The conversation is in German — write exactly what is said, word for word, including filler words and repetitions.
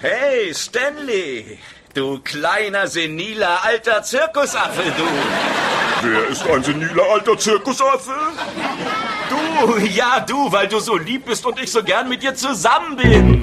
Hey, Stanley, du kleiner, seniler, alter Zirkusaffe, du. Wer ist ein seniler, alter Zirkusaffe? Du, ja du, weil du so lieb bist und ich so gern mit dir zusammen bin.